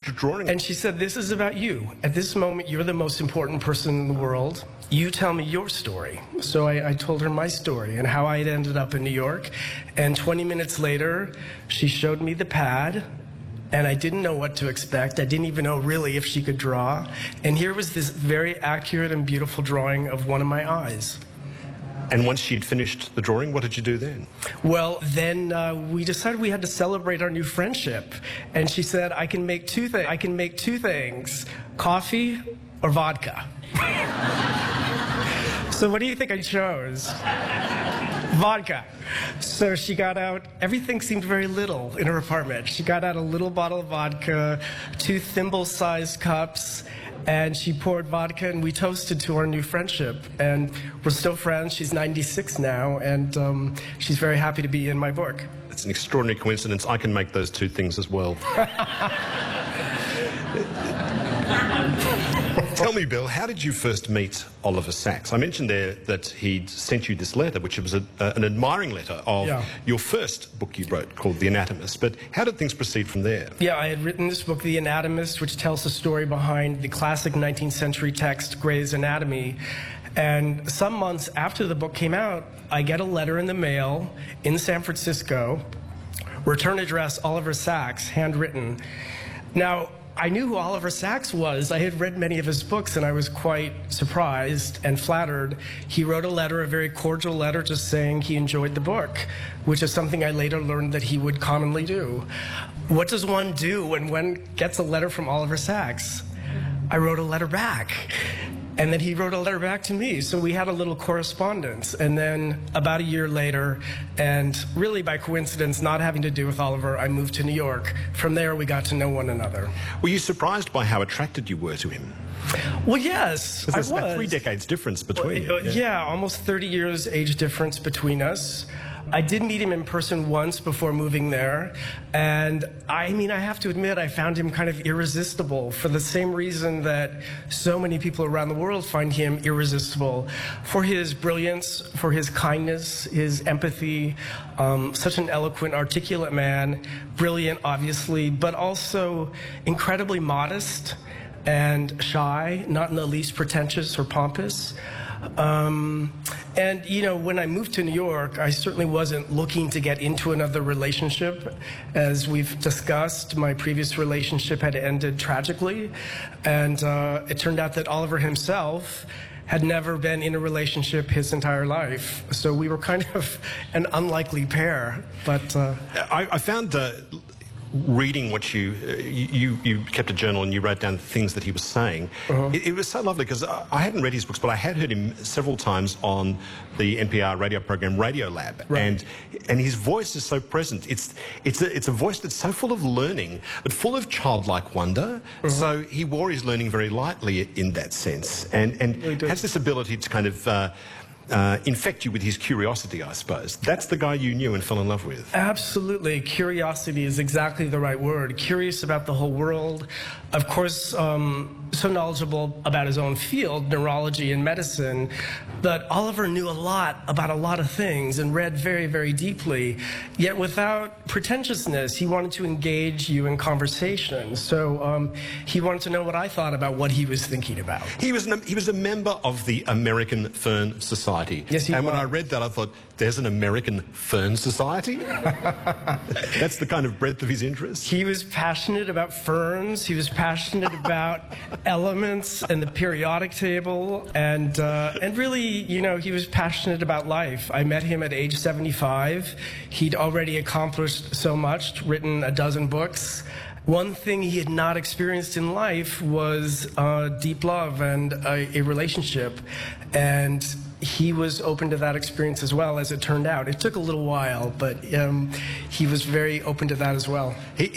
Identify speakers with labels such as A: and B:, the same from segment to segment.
A: to drawing.
B: And she said, this is about you. At this moment, you're the most important person in the world. You tell me your story. So I told her my story and how I had ended up in New York. And 20 minutes later, she showed me the pad. And I didn't know what to expect. I didn't even know really if she could draw. And here was this very accurate and beautiful drawing of one of my eyes.
A: And once she'd finished the drawing, what did you do then?
B: Well, then we decided we had to celebrate our new friendship. And she said, I can make two things, coffee or vodka. So what do you think I chose? Vodka. So she got out, everything seemed very little in her apartment. She got out a little bottle of vodka, 2 thimble-sized cups, and she poured vodka, and we toasted to our new friendship. And we're still friends. She's 96 now, and she's very happy to be in my book.
A: It's an extraordinary coincidence. I can make those 2 things as well. Tell me, Bill, how did you first meet Oliver Sacks? I mentioned there that he'd sent you this letter, which was an admiring letter of your first book you wrote called The Anatomist. But how did things proceed from there?
B: Yeah, I had written this book, The Anatomist, which tells the story behind the classic 19th century text, Gray's Anatomy. And some months after the book came out, I get a letter in the mail in San Francisco, return address Oliver Sacks, handwritten. Now, I knew who Oliver Sacks was. I had read many of his books, and I was quite surprised and flattered. He wrote a letter, a very cordial letter, just saying he enjoyed the book, which is something I later learned that he would commonly do. What does one do when one gets a letter from Oliver Sacks? I wrote a letter back. And then he wrote a letter back to me, so we had a little correspondence. And then about a year later, and really by coincidence, not having to do with Oliver, I moved to New York. From there, we got to know one another.
A: Were you surprised by how attracted you were to him?
B: Well, yes, I was.
A: There's about 3 decades difference between you.
B: Yeah, almost 30 years age difference between us. I did meet him in person once before moving there, and I mean, I have to admit, I found him kind of irresistible for the same reason that so many people around the world find him irresistible. For his brilliance, for his kindness, his empathy, such an eloquent, articulate man, brilliant, obviously, but also incredibly modest and shy, not in the least pretentious or pompous. And, you know, when I moved to New York, I certainly wasn't looking to get into another relationship. As we've discussed, my previous relationship had ended tragically. And it turned out that Oliver himself had never been in a relationship his entire life. So we were kind of an unlikely pair. But
A: I found reading what you kept a journal and you wrote down things that he was saying. It was so lovely because I hadn't read his books, but I had heard him several times on the NPR radio program Radiolab, and his voice is so present. It's a voice that's so full of learning, but full of childlike wonder. So he wore his learning very lightly in that sense, and has this ability to kind of infect you with his curiosity, I suppose. That's the guy you knew and fell in love with.
B: Absolutely. Curiosity is exactly the right word. Curious about the whole world. Of course, so knowledgeable about his own field, neurology and medicine, but Oliver knew a lot about a lot of things and read very, very deeply, yet without pretentiousness. He wanted to engage you in conversation. So he wanted to know what I thought about what he was thinking about.
A: He was a member of the American Fern Society.
B: Yes, he was.
A: And when I read that, I thought, there's an American Fern Society? That's the kind of breadth of his interest.
B: He was passionate about ferns. He was passionate about elements and the periodic table, and really, you know, he was passionate about life. I met him at age 75. He'd already accomplished so much, written a dozen books. One thing he had not experienced in life was deep love and a relationship, and he was open to that experience as well, as it turned out. It took a little while, but he was very open to that as well.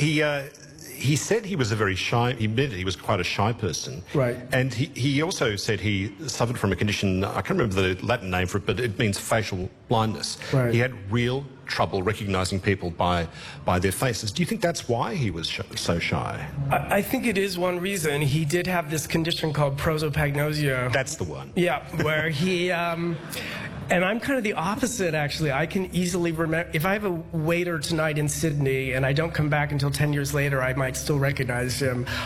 A: He said he was he admitted he was quite a shy person.
B: Right.
A: And he also said he suffered from a condition, I can't remember the Latin name for it, but it means facial blindness.
B: Right.
A: He had real trouble recognizing people by their faces. Do you think that's why he was so shy?
B: I think it is one reason. He did have this condition called prosopagnosia.
A: That's the one.
B: Yeah, where he... And I'm kind of the opposite, actually. I can easily remember, if I have a waiter tonight in Sydney and I don't come back until 10 years later, I might still recognize him.